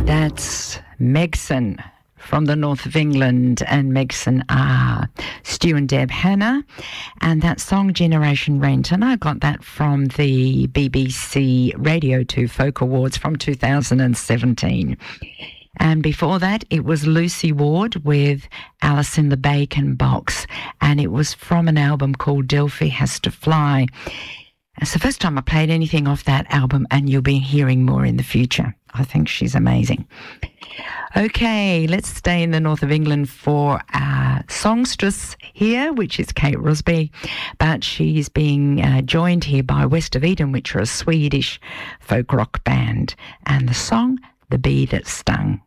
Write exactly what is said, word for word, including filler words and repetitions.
That's Megson from the north of England, and Megson are Stu and Deb Hanna, and that song Generation Rent, and I got that from the B B C Radio two Folk Awards from two thousand seventeen. And before that, it was Lucy Ward with Alice in the Bacon Box, and it was from an album called Delphi Has to Fly. It's the first time I played anything off that album, and you'll be hearing more in the future. I think she's amazing. Okay, let's stay in the north of England for our songstress here, which is Kate Rosby, but she's being uh, joined here by West of Eden, which are a Swedish folk rock band, and the song, The Bee That Stung.